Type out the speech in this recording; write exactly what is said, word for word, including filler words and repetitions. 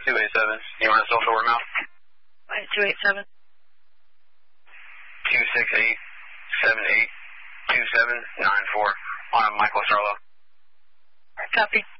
two eight seven. You want a social word now? two eight seven. two six eight seven eight two seven nine four. On Michael Sarlo. Copy.